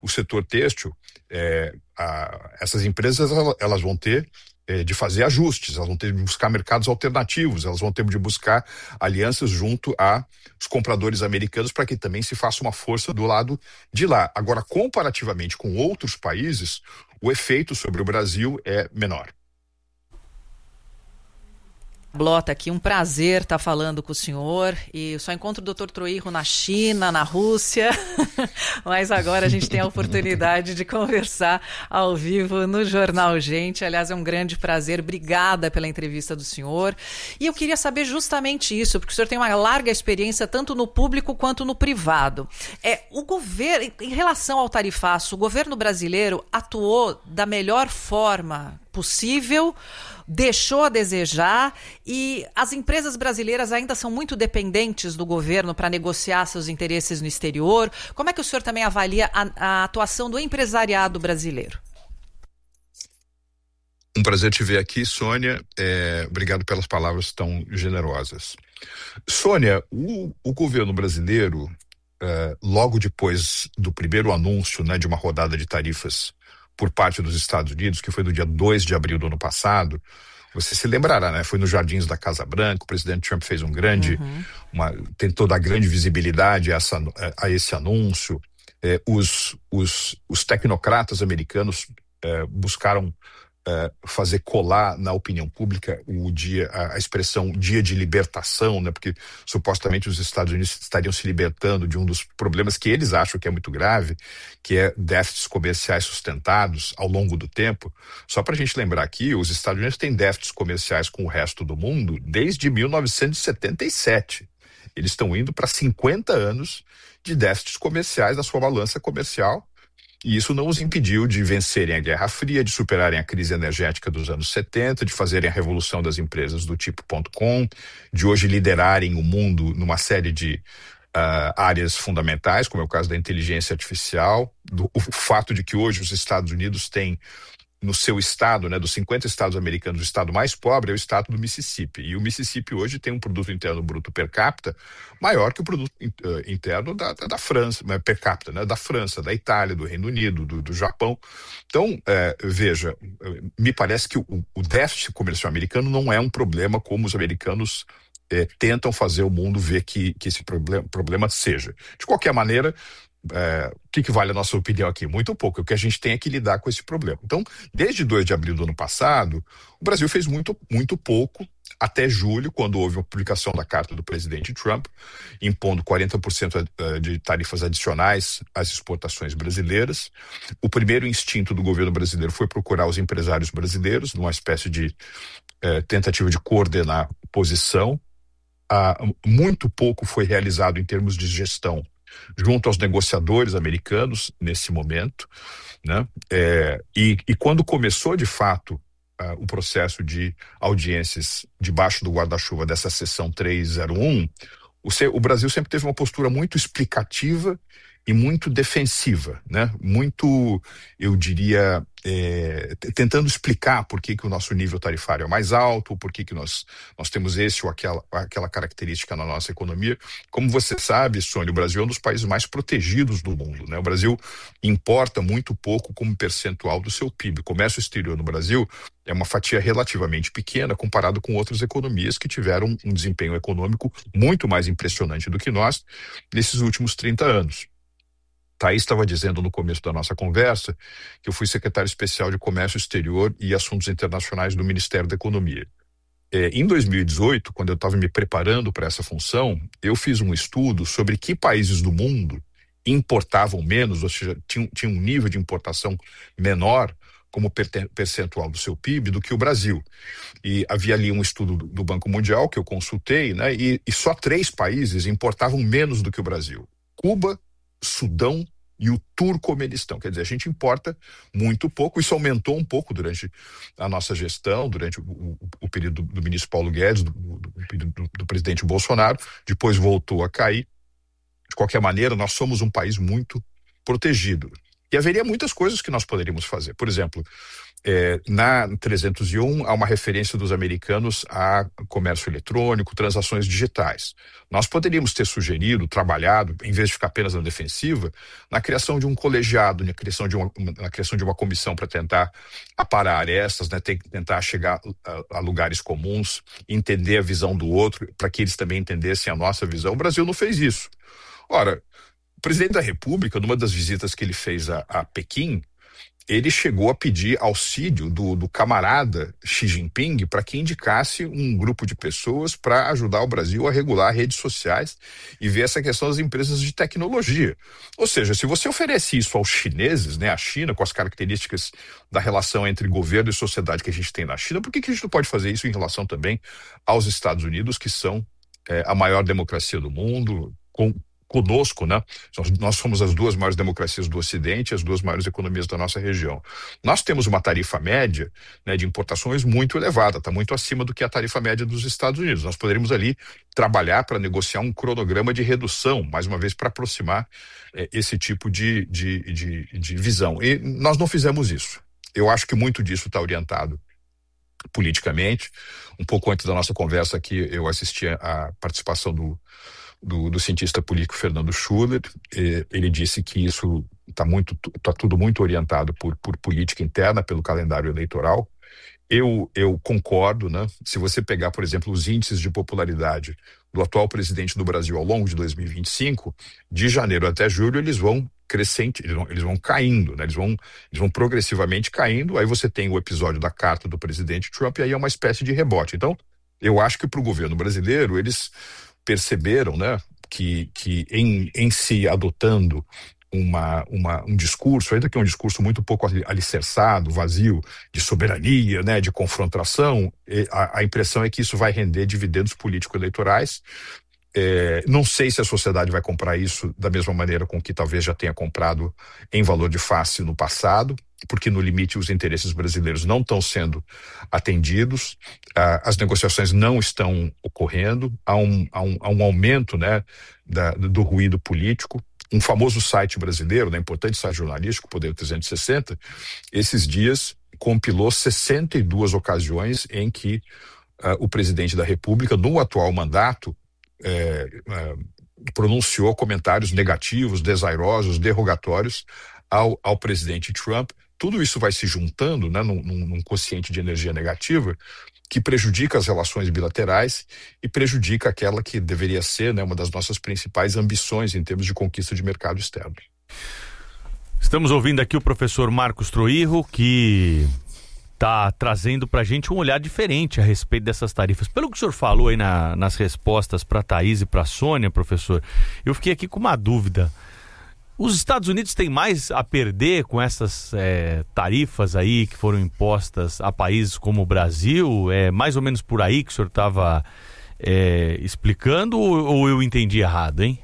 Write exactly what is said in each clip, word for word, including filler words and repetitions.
o setor têxtil, é, a, essas empresas elas vão ter é, de fazer ajustes, elas vão ter de buscar mercados alternativos, elas vão ter de buscar alianças junto a os compradores americanos para que também se faça uma força do lado de lá. Agora, comparativamente com outros países, o efeito sobre o Brasil é menor. Blota aqui, um prazer estar falando com o senhor, e eu só encontro o doutor Troirro na China, na Rússia, mas agora a gente tem a oportunidade de conversar ao vivo no Jornal Gente. Aliás, é um grande prazer, obrigada pela entrevista do senhor, e eu queria saber justamente isso, porque o senhor tem uma larga experiência tanto no público quanto no privado. É, o governo, em relação ao tarifaço, o governo brasileiro atuou da melhor forma possível, deixou a desejar, e as empresas brasileiras ainda são muito dependentes do governo para negociar seus interesses no exterior. Como é que o senhor também avalia a, a atuação do empresariado brasileiro? Um prazer te ver aqui, Sônia. É, obrigado pelas palavras tão generosas. Sônia, o, o governo brasileiro, é, logo depois do primeiro anúncio, né, de uma rodada de tarifas por parte dos Estados Unidos, que foi no dia dois de abril do ano passado, você se lembrará, né? Foi nos jardins da Casa Branca, o presidente Trump fez um grande, uhum. uma, tentou dar grande visibilidade a, essa, a esse anúncio. É, os, os, os tecnocratas americanos é, buscaram é, fazer colar na opinião pública o dia, a, a expressão dia de libertação, né? Porque supostamente os Estados Unidos estariam se libertando de um dos problemas que eles acham que é muito grave, que é déficits comerciais sustentados ao longo do tempo. Só para a gente lembrar aqui, os Estados Unidos têm déficits comerciais com o resto do mundo desde mil novecentos e setenta e sete. Eles estão indo para cinquenta anos de déficits comerciais na sua balança comercial, e isso não os impediu de vencerem a Guerra Fria, de superarem a crise energética dos anos setenta, de fazerem a revolução das empresas do tipo ponto com, de hoje liderarem o mundo numa série de Uh, áreas fundamentais, como é o caso da inteligência artificial, do, o fato de que hoje os Estados Unidos têm no seu estado, né, dos cinquenta estados americanos, o estado mais pobre é o estado do Mississippi, e o Mississippi hoje tem um produto interno bruto per capita maior que o produto uh, interno da, da, da França, per capita, né, da França, da Itália, do Reino Unido, do, do Japão. Então, uh, veja, uh, me parece que o, o déficit comercial americano não é um problema como os americanos É, tentam fazer o mundo ver que, que esse problema, problema seja. De qualquer maneira, é, o que, que vale a nossa opinião aqui? Muito pouco. O que a gente tem é que lidar com esse problema. Então, desde dois de abril do ano passado, o Brasil fez muito, muito pouco, até julho, quando houve uma publicação da carta do presidente Trump, impondo quarenta por cento de tarifas adicionais às exportações brasileiras. O primeiro instinto do governo brasileiro foi procurar os empresários brasileiros, numa espécie de é, tentativa de coordenar posição. Ah, muito pouco foi realizado em termos de gestão junto aos negociadores americanos nesse momento, né? É, e, e quando começou de fato ah, o processo de audiências debaixo do guarda-chuva dessa sessão trezentos e um, o, o Brasil sempre teve uma postura muito explicativa e muito defensiva, né? Muito, eu diria, é, tentando explicar por que, que o nosso nível tarifário é mais alto, por que, que nós, nós temos esse ou aquela, aquela característica na nossa economia. Como você sabe, Sônia, o Brasil é um dos países mais protegidos do mundo, né? O Brasil importa muito pouco como percentual do seu P I B. O comércio exterior no Brasil é uma fatia relativamente pequena comparado com outras economias que tiveram um desempenho econômico muito mais impressionante do que nós nesses últimos trinta anos. Thaís estava dizendo no começo da nossa conversa que eu fui secretário especial de Comércio Exterior e Assuntos Internacionais do Ministério da Economia. É, em dois mil e dezoito, quando eu estava me preparando para essa função, eu fiz um estudo sobre que países do mundo importavam menos, ou seja, tinham, tinham um nível de importação menor como percentual do seu P I B do que o Brasil. E havia ali um estudo do Banco Mundial que eu consultei, né, e, e só três países importavam menos do que o Brasil: Cuba, Sudão e o Turcomenistão. Quer dizer, a gente importa muito pouco. Isso aumentou um pouco durante a nossa gestão, durante o, o, o período do, do ministro Paulo Guedes, do, do, do, do presidente Bolsonaro, depois voltou a cair. De qualquer maneira, nós somos um país muito protegido. E haveria muitas coisas que nós poderíamos fazer. Por exemplo, é, na trezentos e um há uma referência dos americanos a comércio eletrônico, transações digitais. Nós poderíamos ter sugerido, trabalhado, em vez de ficar apenas na defensiva, na criação de um colegiado, na criação de uma, na criação de uma comissão para tentar aparar arestas, né, tentar chegar a, a lugares comuns, entender a visão do outro, para que eles também entendessem a nossa visão. O Brasil não fez isso. Ora, o presidente da República, numa das visitas que ele fez a, a Pequim, ele chegou a pedir auxílio do, do camarada Xi Jinping para que indicasse um grupo de pessoas para ajudar o Brasil a regular redes sociais e ver essa questão das empresas de tecnologia. Ou seja, se você oferece isso aos chineses, né, a China, com as características da relação entre governo e sociedade que a gente tem na China, por que, que a gente não pode fazer isso em relação também aos Estados Unidos, que são é, a maior democracia do mundo, com conosco, né? Nós somos as duas maiores democracias do Ocidente, as duas maiores economias da nossa região. Nós temos uma tarifa média, né, de importações muito elevada, está muito acima do que a tarifa média dos Estados Unidos. Nós poderíamos ali trabalhar para negociar um cronograma de redução, mais uma vez para aproximar é, esse tipo de, de, de, de visão. E nós não fizemos isso. Eu acho que muito disso está orientado politicamente. Um pouco antes da nossa conversa aqui, eu assisti a participação do Do, do cientista político Fernando Schuller. Ele disse que isso está muito, tá tudo muito orientado por, por política interna, pelo calendário eleitoral. Eu, eu concordo, né? Se você pegar, por exemplo, os índices de popularidade do atual presidente do Brasil ao longo de dois mil e vinte e cinco, de janeiro até julho, eles vão crescente, eles vão, eles vão caindo, né? Eles vão, eles vão progressivamente caindo. Aí você tem o episódio da carta do presidente Trump e aí é uma espécie de rebote. Então, eu acho que para o governo brasileiro, eles perceberam, né, que, que em, em se adotando uma, uma, um discurso, ainda que é um discurso muito pouco alicerçado, vazio, de soberania, né, de confrontação, a, a impressão é que isso vai render dividendos político-eleitorais. É, não sei se a sociedade vai comprar isso da mesma maneira com que talvez já tenha comprado em valor de face no passado, porque no limite os interesses brasileiros não estão sendo atendidos, ah, as negociações não estão ocorrendo, há um, há um, há um aumento, né, da, do ruído político. Um famoso site brasileiro, né, importante site jornalístico, Poder trezentos e sessenta, esses dias compilou sessenta e duas ocasiões em que ah, o presidente da República, no atual mandato, É, é, pronunciou comentários negativos, desairosos, derrogatórios ao, ao presidente Trump. Tudo isso vai se juntando, né, num, num quociente de energia negativa que prejudica as relações bilaterais e prejudica aquela que deveria ser, né, uma das nossas principais ambições em termos de conquista de mercado externo. Estamos ouvindo aqui o professor Marcos Troirro, que está trazendo para a gente um olhar diferente a respeito dessas tarifas. Pelo que o senhor falou aí na, nas respostas para a Thaís e para a Sônia, professor, eu fiquei aqui com uma dúvida. Os Estados Unidos têm mais a perder com essas é, tarifas aí que foram impostas a países como o Brasil? É mais ou menos por aí que o senhor estava é, explicando ou, ou eu entendi errado, hein?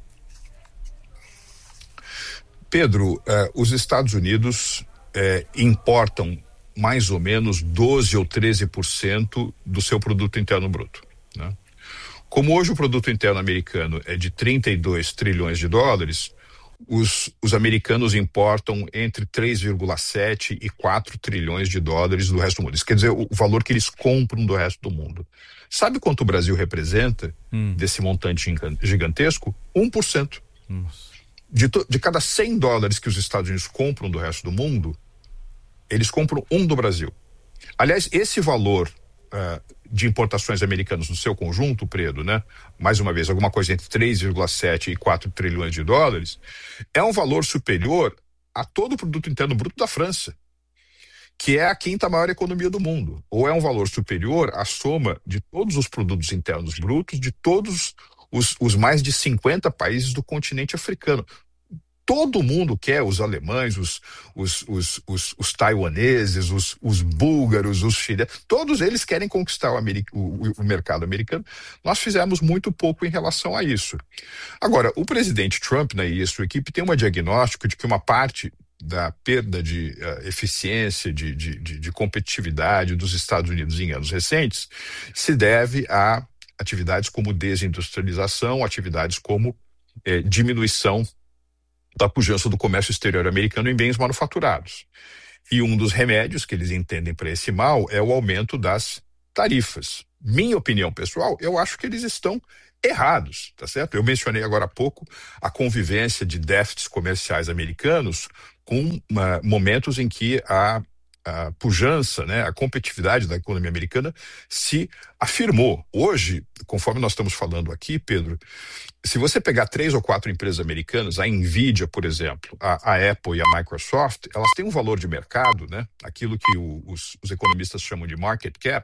Pedro, eh, os Estados Unidos eh, importam mais ou menos doze ou treze por cento do seu produto interno bruto, né? Como hoje o produto interno americano é de trinta e dois trilhões de dólares, os, os americanos importam entre três vírgula sete e quatro trilhões de dólares do resto do mundo. Isso quer dizer o, o valor que eles compram do resto do mundo. Sabe quanto o Brasil representa hum. desse montante gigantesco? um por cento. Nossa. De, to, de cada cem dólares que os Estados Unidos compram do resto do mundo, eles compram um do Brasil. Aliás, esse valor uh, de importações americanas no seu conjunto, Predo, né? Mais uma vez, alguma coisa entre três vírgula sete e quatro trilhões de dólares, é um valor superior a todo o produto interno bruto da França, que é a quinta maior economia do mundo. Ou é um valor superior à soma de todos os produtos internos brutos de todos os, os mais de cinquenta países do continente africano. Todo mundo quer, os alemães, os, os, os, os, os taiwaneses, os, os búlgaros, os chineses, todos eles querem conquistar o, americ, o, o mercado americano. Nós fizemos muito pouco em relação a isso. Agora, o presidente Trump, né, e a sua equipe tem um diagnóstico de que uma parte da perda de uh, eficiência, de, de, de, de competitividade dos Estados Unidos em anos recentes se deve a atividades como desindustrialização, atividades como eh, diminuição da pujança do comércio exterior americano em bens manufaturados. E um dos remédios que eles entendem para esse mal é o aumento das tarifas. Minha opinião pessoal, eu acho que eles estão errados, tá certo? Eu mencionei agora há pouco a convivência de déficits comerciais americanos com uh, momentos em que a, a pujança, né, a competitividade da economia americana se afirmou. Hoje, conforme nós estamos falando aqui, Pedro, se você pegar três ou quatro empresas americanas, a Nvidia, por exemplo, a, a Apple e a Microsoft, elas têm um valor de mercado, né, aquilo que o, os, os economistas chamam de market cap,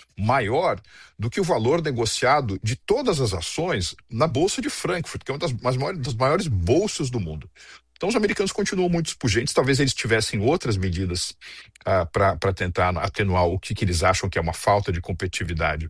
maior do que o valor negociado de todas as ações na Bolsa de Frankfurt, que é uma das, das, maiores, das maiores bolsas do mundo. Então os americanos continuam muito expugentes, talvez eles tivessem outras medidas uh, para tentar atenuar o que, que eles acham que é uma falta de competitividade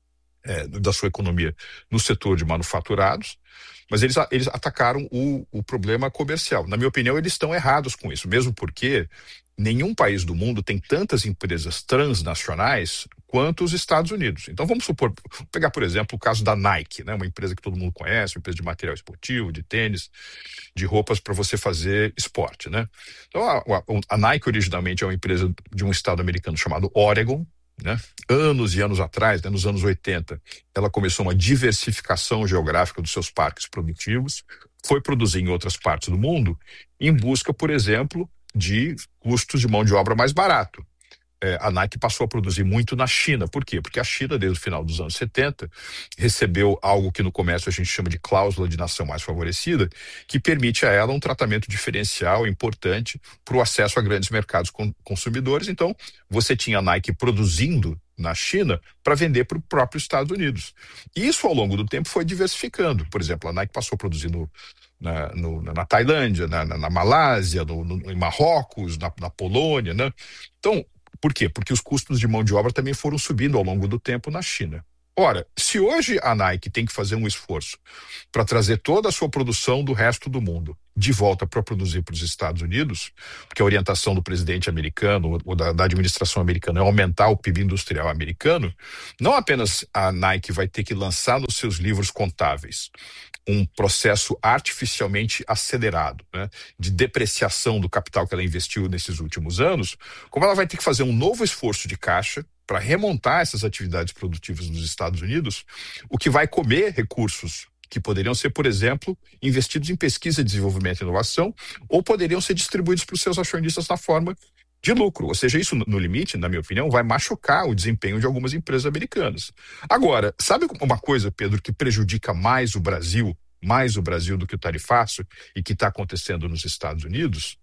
é, da sua economia no setor de manufaturados, mas eles, eles atacaram o, o problema comercial. Na minha opinião, eles estão errados com isso, mesmo porque nenhum país do mundo tem tantas empresas transnacionais quanto os Estados Unidos. Então vamos supor, vamos pegar por exemplo o caso da Nike, né? Uma empresa que todo mundo conhece, uma empresa de material esportivo, de tênis, de roupas para você fazer esporte, né? Então a, a, a Nike originalmente é uma empresa de um estado americano chamado Oregon, né? Anos e anos atrás, né? Nos anos oitenta, ela começou uma diversificação geográfica dos seus parques produtivos, foi produzir em outras partes do mundo em busca, por exemplo, de custos de mão de obra mais barato. É, a Nike passou a produzir muito na China. Por quê? Porque a China, desde o final dos anos setenta, recebeu algo que no comércio a gente chama de cláusula de nação mais favorecida, que permite a ela um tratamento diferencial importante para o acesso a grandes mercados consumidores. Então, você tinha a Nike produzindo na China para vender para o próprio Estados Unidos. E isso, ao longo do tempo, foi diversificando. Por exemplo, a Nike passou a produzir no Na, no, na Tailândia, na, na, na Malásia, no, no, em Marrocos, na, na Polônia, né? Então, por quê? Porque os custos de mão de obra também foram subindo ao longo do tempo na China. Ora, se hoje a Nike tem que fazer um esforço para trazer toda a sua produção do resto do mundo de volta para produzir para os Estados Unidos, porque a orientação do presidente americano ou da, da administração americana é aumentar o P I B industrial americano, não apenas a Nike vai ter que lançar nos seus livros contábeis um processo artificialmente acelerado, né, de depreciação do capital que ela investiu nesses últimos anos, como ela vai ter que fazer um novo esforço de caixa para remontar essas atividades produtivas nos Estados Unidos, o que vai comer recursos que poderiam ser, por exemplo, investidos em pesquisa, desenvolvimento e inovação, ou poderiam ser distribuídos para os seus acionistas na forma de lucro. Ou seja, isso, no limite, na minha opinião, vai machucar o desempenho de algumas empresas americanas. Agora, sabe uma coisa, Pedro, que prejudica mais o Brasil, mais o Brasil do que o tarifaço e que está acontecendo nos Estados Unidos?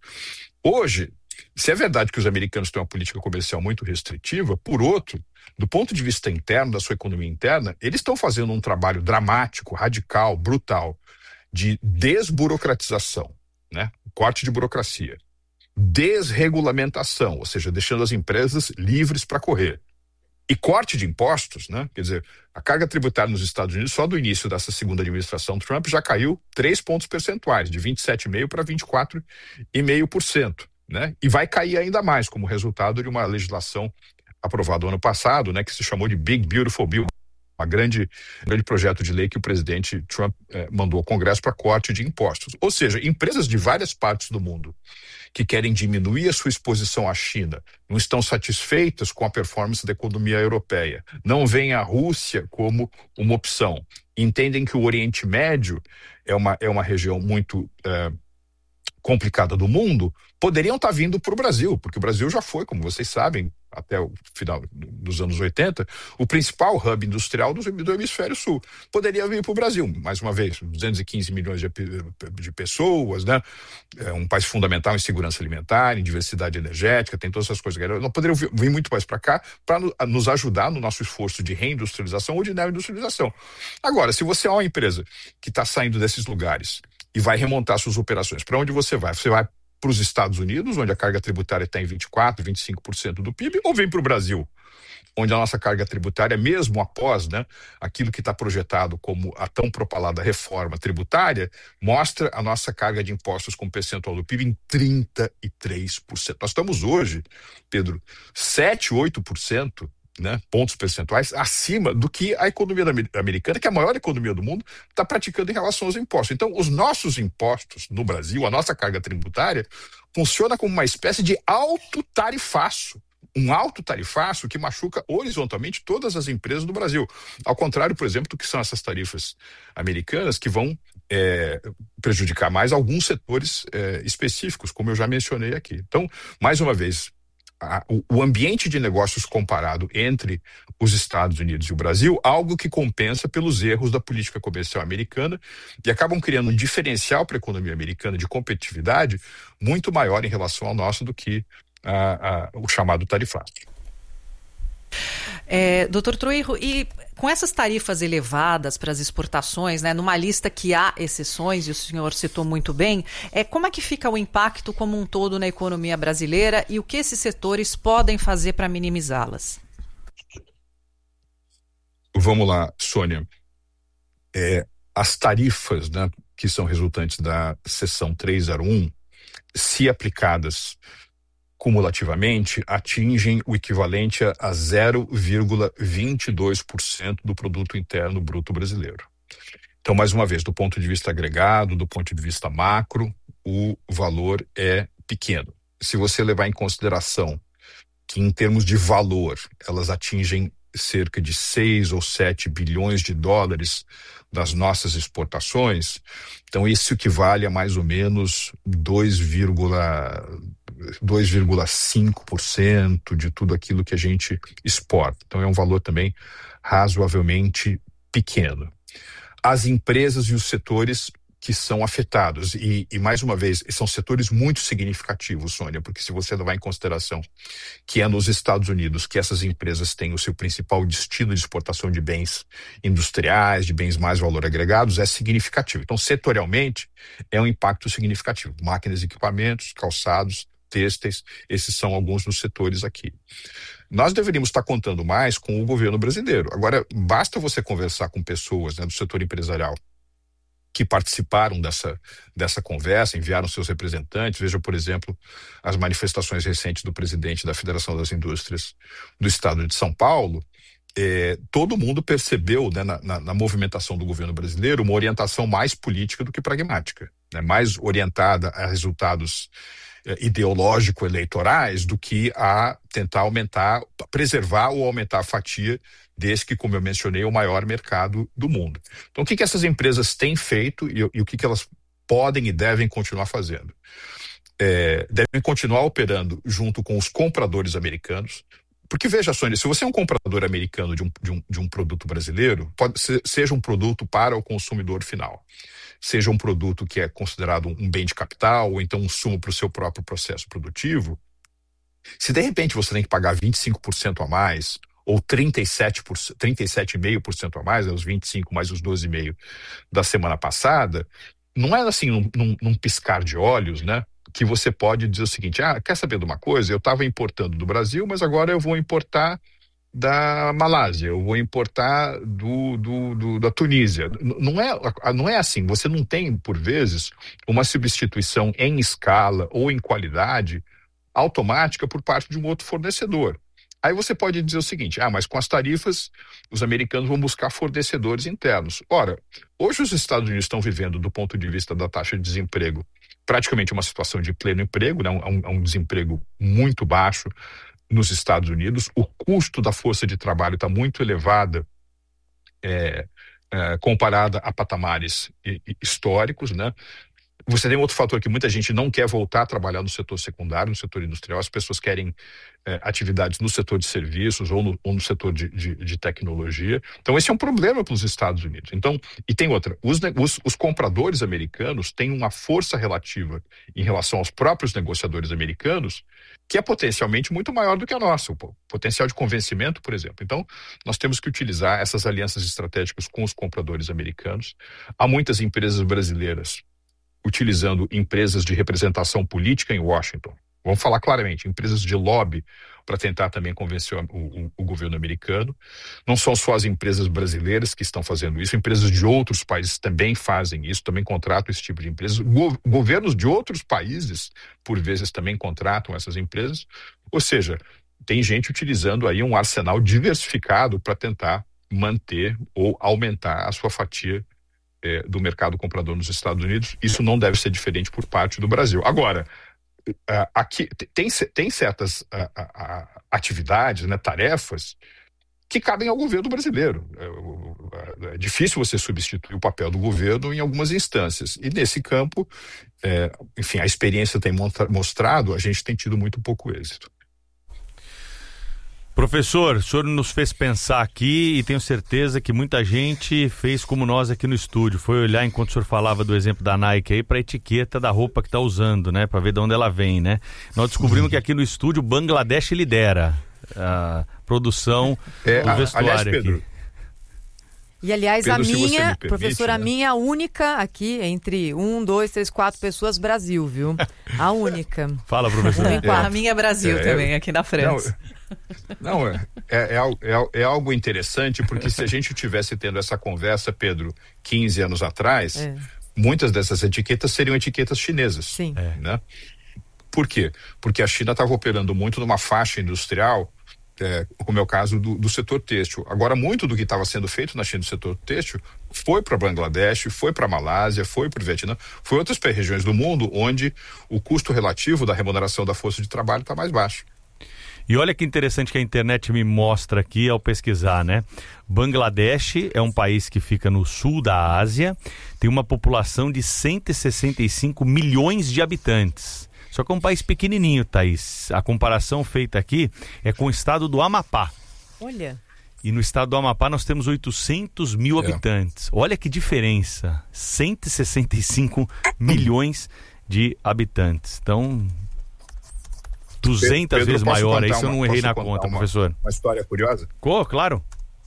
Hoje, se é verdade que os americanos têm uma política comercial muito restritiva, por outro, do ponto de vista interno, da sua economia interna, eles estão fazendo um trabalho dramático, radical, brutal, de desburocratização, né? Corte de burocracia, desregulamentação, ou seja, deixando as empresas livres para correr, e corte de impostos, né? Quer dizer, a carga tributária nos Estados Unidos, só do início dessa segunda administração Trump, já caiu três pontos percentuais, de vinte e sete vírgula cinco por cento para vinte e quatro vírgula cinco por cento, né? E vai cair ainda mais como resultado de uma legislação aprovada no ano passado, né? Que se chamou de Big Beautiful Bill, uma grande, um grande projeto de lei que o presidente Trump eh, mandou ao Congresso para corte de impostos. Ou seja, empresas de várias partes do mundo que querem diminuir a sua exposição à China, não estão satisfeitas com a performance da economia europeia, não veem a Rússia como uma opção, entendem que o Oriente Médio é uma, é uma região muito é, complicada do mundo, poderiam estar vindo para o Brasil, porque o Brasil já foi, como vocês sabem, até o final dos anos oitenta, o principal hub industrial do, do hemisfério sul. Poderia vir para o Brasil, mais uma vez, duzentos e quinze milhões de, de pessoas, né? É um país fundamental em segurança alimentar, em diversidade energética, tem todas essas coisas. Não poderiam vir, vir muito mais para cá para nos ajudar no nosso esforço de reindustrialização ou de neoindustrialização. Agora, se você é uma empresa que está saindo desses lugares e vai remontar suas operações, para onde você vai? Você vai para os Estados Unidos, onde a carga tributária está em vinte e quatro, vinte e cinco por cento do P I B, ou vem para o Brasil, onde a nossa carga tributária, mesmo após, né, aquilo que está projetado como a tão propalada reforma tributária, mostra a nossa carga de impostos como percentual do P I B em trinta e três por cento. Nós estamos hoje, Pedro, sete, oito por cento né, pontos percentuais acima do que a economia americana, que é a maior economia do mundo, está praticando em relação aos impostos. Então, os nossos impostos no Brasil, a nossa carga tributária, funciona como uma espécie de alto tarifaço. Um alto tarifaço que machuca horizontalmente todas as empresas do Brasil. Ao contrário, por exemplo, do que são essas tarifas americanas, que vão é, prejudicar mais alguns setores é, específicos, como eu já mencionei aqui. Então, mais uma vez, a, o, o ambiente de negócios comparado entre os Estados Unidos e o Brasil, algo que compensa pelos erros da política comercial americana e acabam criando um diferencial para a economia americana de competitividade muito maior em relação ao nosso do que A, a, o chamado tarifaço. É, doutor Troyro, e com essas tarifas elevadas para as exportações, né, numa lista que há exceções, e o senhor citou muito bem, é, como é que fica o impacto como um todo na economia brasileira e o que esses setores podem fazer para minimizá-las? Vamos lá, Sônia. É, as tarifas, né, que são resultantes da seção trezentos e um, se aplicadas cumulativamente, atingem o equivalente a zero vírgula vinte e dois por cento do produto interno bruto brasileiro. Então, mais uma vez, do ponto de vista agregado, do ponto de vista macro, o valor é pequeno. Se você levar em consideração que, em termos de valor, elas atingem cerca de seis ou sete bilhões de dólares das nossas exportações, então isso equivale a mais ou menos dois vírgula cinco por cento de tudo aquilo que a gente exporta. Então é um valor também razoavelmente pequeno. As empresas e os setores que são afetados, e, e mais uma vez, são setores muito significativos, Sônia, porque se você levar em consideração que é nos Estados Unidos que essas empresas têm o seu principal destino de exportação de bens industriais, de bens mais valor agregados, é significativo. Então, setorialmente, é um impacto significativo. Máquinas e equipamentos, calçados, têxteis, esses são alguns dos setores aqui. Nós deveríamos estar contando mais com o governo brasileiro. Agora, basta você conversar com pessoas, né, do setor empresarial que participaram dessa, dessa conversa, enviaram seus representantes. Veja, por exemplo, as manifestações recentes do presidente da Federação das Indústrias do Estado de São Paulo. É, todo mundo percebeu, né, na, na, na movimentação do governo brasileiro uma orientação mais política do que pragmática, né, mais orientada a resultados é, ideológico-eleitorais do que a tentar aumentar, preservar ou aumentar a fatia desse que, como eu mencionei, é o maior mercado do mundo. Então, o que, que essas empresas têm feito e, e o que, que elas podem e devem continuar fazendo? É, devem continuar operando junto com os compradores americanos, porque veja, Sônia, se você é um comprador americano de um, de um, de um produto brasileiro, pode ser, seja um produto para o consumidor final, seja um produto que é considerado um bem de capital ou então um sumo para o seu próprio processo produtivo, se de repente você tem que pagar vinte e cinco por cento a mais, ou trinta e sete por cento, trinta e sete vírgula cinco por cento a mais, é os vinte e cinco mais os doze vírgula cinco da semana passada, não é assim num, num, num piscar de olhos, né? Que você pode dizer o seguinte: ah, quer saber de uma coisa? Eu estava importando do Brasil, mas agora eu vou importar da Malásia, eu vou importar do, do, do, da Tunísia. Não é, não é assim, você não tem, por vezes, uma substituição em escala ou em qualidade automática por parte de um outro fornecedor. Aí você pode dizer o seguinte: ah, mas com as tarifas, os americanos vão buscar fornecedores internos. Ora, hoje os Estados Unidos estão vivendo, do ponto de vista da taxa de desemprego, praticamente uma situação de pleno emprego, né? um, um desemprego muito baixo nos Estados Unidos. O custo da força de trabalho está muito elevada, é, é, comparada a patamares históricos, né? Você tem outro fator que muita gente não quer voltar a trabalhar no setor secundário, no setor industrial. As pessoas querem é, atividades no setor de serviços ou no, ou no setor de, de, de tecnologia. Então esse é um problema para os Estados Unidos. Então, e tem outra, os, os, os compradores americanos têm uma força relativa em relação aos próprios negociadores americanos que é potencialmente muito maior do que a nossa, o potencial de convencimento, por exemplo. Então, nós temos que utilizar essas alianças estratégicas com os compradores americanos. Há muitas empresas brasileiras utilizando empresas de representação política em Washington. Vamos falar claramente, empresas de lobby para tentar também convencer o, o, o governo americano. Não são só as empresas brasileiras que estão fazendo isso, empresas de outros países também fazem isso, também contratam esse tipo de empresas. Go- governos de outros países, por vezes, também contratam essas empresas. Ou seja, tem gente utilizando aí um arsenal diversificado para tentar manter ou aumentar a sua fatia é, do mercado comprador nos Estados Unidos. Isso não deve ser diferente por parte do Brasil. Agora, aqui tem, tem certas a, a, atividades, né, tarefas, que cabem ao governo brasileiro. É, é difícil você substituir o papel do governo em algumas instâncias. E nesse campo, é, enfim, a experiência tem mostrado, a gente tem tido muito pouco êxito. Professor, o senhor nos fez pensar aqui e tenho certeza que muita gente fez como nós aqui no estúdio. Foi olhar, enquanto o senhor falava do exemplo da Nike aí, para a etiqueta da roupa que está usando, né? Para ver de onde ela vem, né? Nós descobrimos uhum. que aqui no estúdio o Bangladesh lidera a produção é, do vestuário, aliás, Pedro, aqui. E, aliás, Pedro, a minha, permite, professora, né? a minha única aqui, entre um, dois, três, quatro pessoas, Brasil, viu? A única. Fala, professor. É. A minha é Brasil é, também, é, aqui na França. Não, não é, é, é, é algo interessante, porque se a gente tivesse tendo essa conversa, Pedro, quinze anos atrás, é. muitas dessas etiquetas seriam etiquetas chinesas. Sim. Né? Por quê? Porque a China estava operando muito numa faixa industrial, É, como é o caso do, do setor têxtil. Agora, muito do que estava sendo feito na China do setor têxtil foi para Bangladesh, foi para a Malásia, foi para o Vietnã, foi outras regiões do mundo onde o custo relativo da remuneração da força de trabalho está mais baixo. E olha que interessante que a internet me mostra aqui ao pesquisar, né? Bangladesh é um país que fica no sul da Ásia, tem uma população de cento e sessenta e cinco milhões de habitantes. Só que é um país pequenininho, Thaís. A comparação feita aqui é com o estado do Amapá. Olha. E no estado do Amapá nós temos oitocentos mil é. habitantes. Olha que diferença. cento e sessenta e cinco milhões de habitantes. Então, duzentas Pedro, vezes maior. Isso eu não errei na conta, uma, professor. Uma história curiosa? Oh, claro.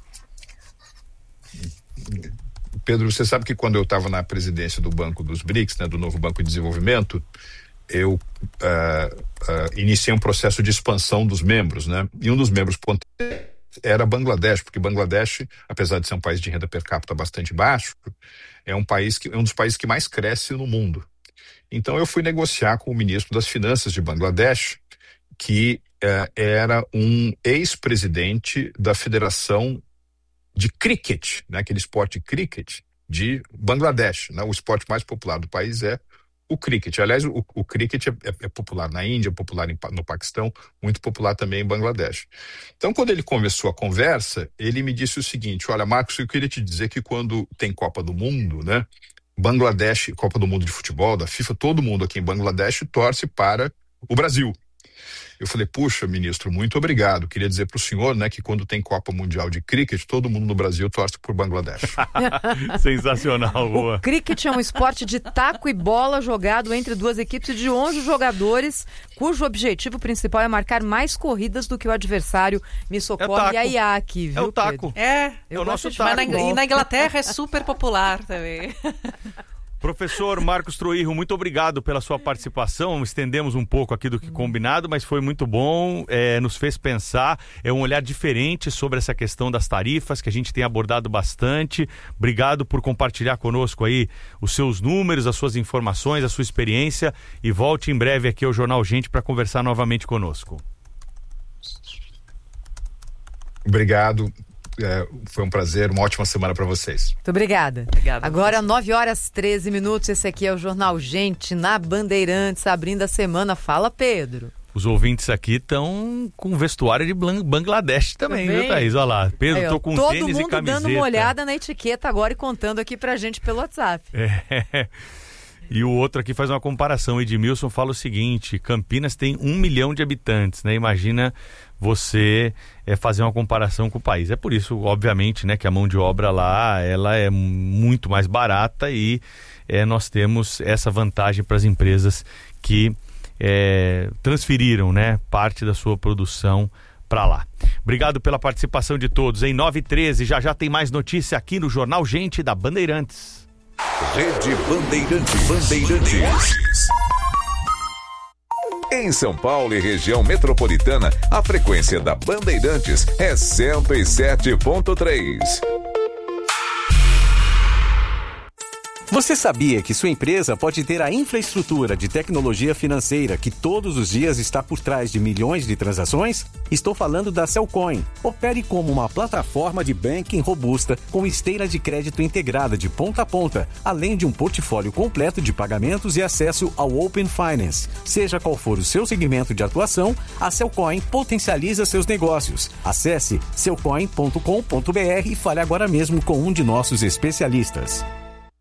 Pedro, você sabe que quando eu estava na presidência do Banco dos B R I C S, né, do novo Banco de Desenvolvimento, eu uh, uh, iniciei um processo de expansão dos membros, né? E um dos membros era Bangladesh, porque Bangladesh, apesar de ser um país de renda per capita bastante baixo, é um país que é um dos países que mais cresce no mundo. Então eu fui negociar com o ministro das Finanças de Bangladesh, que uh, era um ex-presidente da Federação de Cricket, né? Aquele esporte de cricket de Bangladesh, né? O esporte mais popular do país é o cricket. Aliás, o, o cricket é, é, é popular na Índia, é popular em, no Paquistão, muito popular também em Bangladesh. Então, quando ele começou a conversa, ele me disse o seguinte: olha, Marcos, eu queria te dizer que quando tem Copa do Mundo, né, Bangladesh, Copa do Mundo de futebol, da FIFA, todo mundo aqui em Bangladesh torce para o Brasil. Eu falei, puxa, ministro, muito obrigado. Queria dizer para o senhor, né, que quando tem Copa Mundial de Cricket, todo mundo no Brasil torce por Bangladesh. Sensacional, boa. O cricket é um esporte de taco e bola jogado entre duas equipes de onze jogadores, cujo objetivo principal é marcar mais corridas do que o adversário. Me socorre é a I A aqui, viu, É o taco. Pedro? É, é o nosso taco. Mas na, e na Inglaterra é super popular também. Professor Marcos Troirro, muito obrigado pela sua participação. Estendemos um pouco aqui do que combinado, mas foi muito bom, é, nos fez pensar, é um olhar diferente sobre essa questão das tarifas, que a gente tem abordado bastante. Obrigado por compartilhar conosco aí os seus números, as suas informações, a sua experiência, e volte em breve aqui ao Jornal Gente para conversar novamente conosco. Obrigado. É, foi um prazer, uma ótima semana para vocês. Muito obrigada. Obrigada. Agora, nove horas e treze minutos, esse aqui é o Jornal Gente na Bandeirantes, abrindo a semana. Fala, Pedro. Os ouvintes aqui estão com vestuário de Bangladesh também, também, viu, Thaís? Olha lá, Pedro, aí, tô com todo tênis e camiseta. Todo mundo dando uma olhada na etiqueta agora e contando aqui pra gente pelo WhatsApp. É. E o outro aqui faz uma comparação. Edmilson fala o seguinte: Campinas tem um milhão de habitantes, né? Imagina você é, fazer uma comparação com o país. É por isso, obviamente, né, que a mão de obra lá ela é muito mais barata e é, nós temos essa vantagem para as empresas que é, transferiram, né, parte da sua produção para lá. Obrigado pela participação de todos. Em nove e treze, já já tem mais notícia aqui no Jornal Gente da Bandeirantes. Rede Bandeirantes. Bandeirantes. Em São Paulo e região metropolitana, a frequência da Bandeirantes é cento e sete ponto três. Você sabia que sua empresa pode ter a infraestrutura de tecnologia financeira que todos os dias está por trás de milhões de transações? Estou falando da Cellcoin. Opere como uma plataforma de banking robusta com esteira de crédito integrada de ponta a ponta, além de um portfólio completo de pagamentos e acesso ao Open Finance. Seja qual for o seu segmento de atuação, a Cellcoin potencializa seus negócios. Acesse cellcoin ponto com ponto b r e fale agora mesmo com um de nossos especialistas.